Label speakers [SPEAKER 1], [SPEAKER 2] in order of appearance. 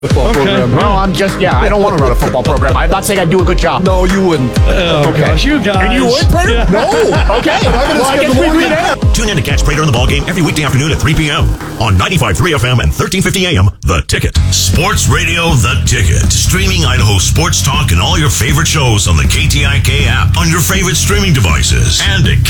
[SPEAKER 1] football program.
[SPEAKER 2] Well, I don't want to run a football program. I'm not saying I do a good job.
[SPEAKER 1] No, you wouldn't.
[SPEAKER 3] Oh, gosh, you guys.
[SPEAKER 2] And you would, Prater?
[SPEAKER 3] Yeah.
[SPEAKER 2] No. Okay. Well, I guess we agree now.
[SPEAKER 4] Tune in to catch Prater in the ballgame every weekday afternoon at 3 p.m. on 95.3 FM and 1350 AM. The Ticket. Sports Radio The Ticket. Streaming Idaho sports talk and all your favorite shows on the KTIK app on your favorite streaming devices and at